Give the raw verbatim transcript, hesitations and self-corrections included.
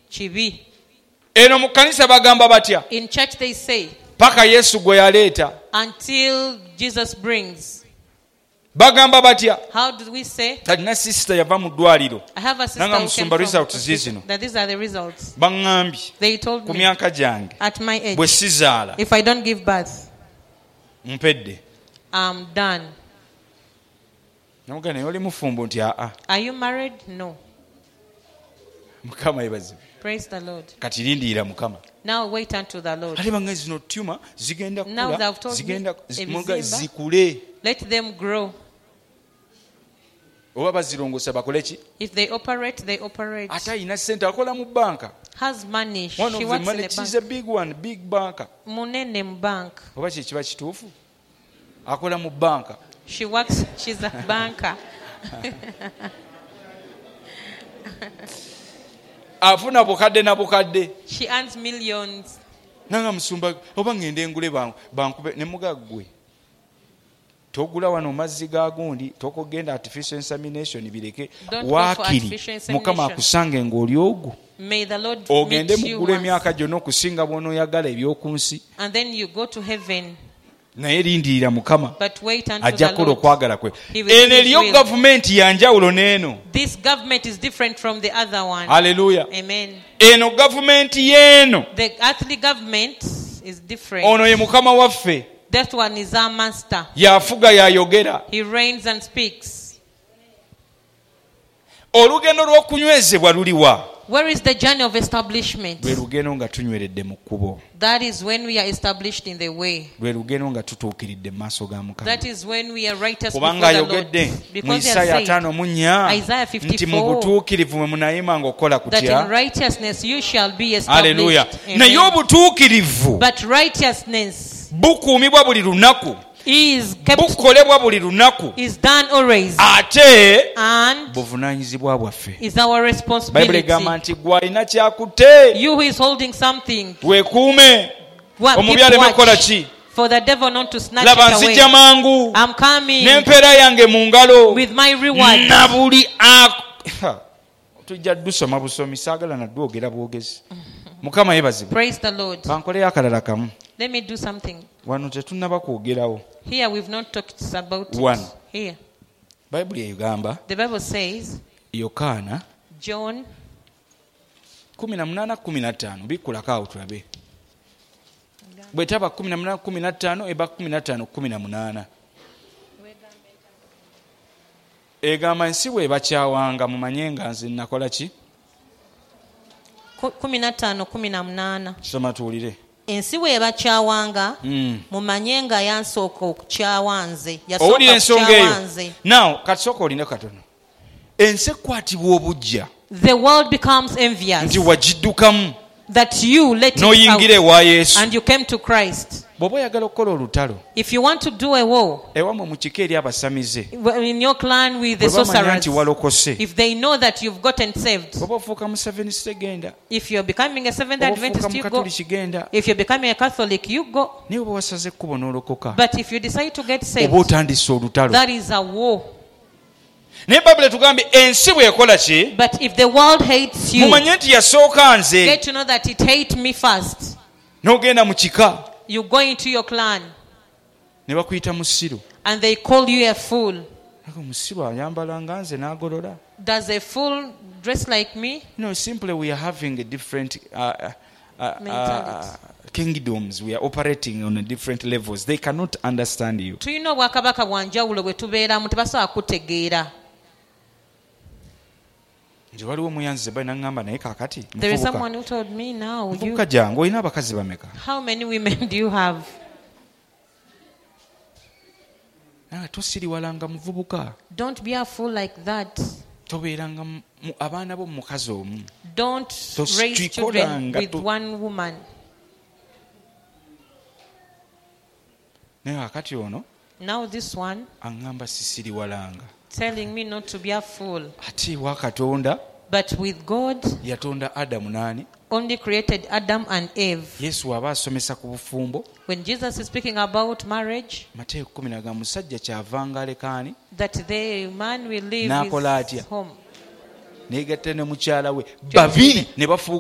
chibi. Eno mu kanisa bagamba batya? In church they say, paka Yesu gwe yaleeta. until Jesus brings. Bagamba batya? How do we say? Talina sister yava mu ddwaliro. I have a sister Nanga who musumba came from results zizino. that these are the results. Bangambye They told ku me myaka gyange at my age, bwe sizaala if I don't give birth, mpedde. I'm done. Namugane oli mufumbo nti aa. Are you married? No. Mukama yebaze. Praise the Lord. Kati lindiira Mukama. Now wait unto the Lord. Ali bange zino tumor zigenda Now kula they've told zigenda me, muga ebizimba. zikule. Let them grow. Oba bazirongosa bakole ki? If they operate, they operate. Ate ayina ssente akola mu banka. Has money. One She of works them in a she's bank. a big one, big banker. Munene mu bank. Oba kye kiba kituufu? Akola mu banka. She works, she's a banker. Afuna bukadde na bukadde. She earns millions. Nanga musumba oba ngende ngule banku bankube ne mugaggwe. Togula wano mazzi ga gundi tokogenda artificial insemination bireke wakiri Mukama akusange ng'oli ogwo. May the Lord ogende meet you mugula once. emyaka gyonna okusinga bw'onooyagala ebyokunsi. And then you go to heaven. Naye lindirira Mukama But wait until ajja the kukola Lord. okwagala kwe. He will Eno do his eriyo will. gavumenti ya njawulo n'eno. This government is different from the other one. Hallelujah. Amen. Eno gavumenti y'eno. The earthly government is different. Ono ye Mukama waffe. That one is our master. Yafuga yayogera. He reigns and speaks. Olugendo lw'okunywezebwa luliwa? Where is the journey of establishment? Lwe lugendo nga tunyweredde mu kkubo. That is when we are established in the way. Lwe lugendo nga tutuukiridde mu maaso ga Mukama. That is when we are righteous before Kubanga the Lord. ayogedde mu Because he Isaaya has said, ataano mu nnya Isaiah nti mu fifty-four, butuukirivu mwe munayima ng'okola that in kutya. righteousness you shall be Haleluya. established. Naye Amen. obutuukirivu But righteousness bukuumibwa buli lunaku. is kept, Bukolebwa buli lunaku. is done always, Ate and buvunaanyizibwa bwaffe. is our Bayibuli responsibility. egamba nti gwe alina kyakutte You who is holding something, weekuume. wa- Omubi keep aleme kukola watch ki? for the devil not to snatch Laba it nzijja away. mangu I'm coming n'empeera yange mu ngalo with my reward. na buli ako. Tujja dusoma busomi saagala naddwogera bwogezi. Mukama yeebazibwe. Praise the Lord. Bankoleyo akalala kamu. Let me do something. Wano tetunnaba kwogerawo. Here we've not talked about it. One. Here. Bayibuli egamba The Bible says, Yokaana John kumi na munaana kumi na ttaano bikkulako awo tulabe. Bwe taba kumi na munaana kumi na ttaano eba kumi na ttaano kumi na munaana. Egamba ensi bwe bakyawanga mumanye nga nze nakola ki? ku- kumi na ttaano kumi na munaana. Soma tuwulire. Ensi bwe bakyawanga Mm. mumanye nga yansooka okukyawa nze. Owulira Yasooka ensonga kukyawa eyo. nze. Now katisooka oline katono. Ensi ekwatibwa obujja The world becomes envious nti wagiddukamu that you let it n'oyingira out ewa Yesu. and you came to Christ. Bw'oba oyagala okukola olutalo If you want to do a war ewamwe mu kika eri abasamize in your clan with the bwe bamanya sorcerers, nti walokose if they know that you've gotten saved, bw'oba ofuuka mu Seventh genda if you're becoming a Seventh bw'oba ofuuka Adventist, mu you go. Katoliki genda If you're becoming a Catholic, you go. naye bwe wasaze ekkubo n'olokoka But if you decide to get saved, oba otandise olutalo. that is a war. Naye Bayibuli etugambye ensi bwe ekola ki? But if the world hates you, mumanye nti yasooka nze. get to know that it hates me first. N'ogenda mu kika You go into your clan ne bakuyita musiru. and they call you a fool. Ako musiru ayambala nga nze n'agolola. Does a fool dress like me? No, simply we are having a different uh, uh, uh, Mentality. uh, kingdoms. We are operating on a different levels. They cannot understand you. Tulina obwakabaka bwa njawulo bwe tubeeramu tebasobola kutegeera. Nti waliwo omuyanzi bali n'angamba naye kaakati There is muvubuka. someone who told me now, you, Muvubuka jangu olina abakazi bameka? how many women do you have? Nawe tosiriwalanga muvubuka. Don't be a fool like that. Tobeeranga mu- mu- abaana bo mu mukazi omu. Don't Tos- raise children tuikolanga with tu- one woman. Naye kakati ono Now this one aŋŋamba sisiriwalanga. telling me not to be a fool. Ate wa Katonda But with God, yatonda Adamu n'ani? only created Adam and Eve. Yesu aba asomesa ku bufumbo. When Jesus is speaking about marriage, Mateeka kumi na ga musajja kyavanga alekaani that the man will leave N'akola his atya? home. neegatta ne mukyala we babiri ne bafuuka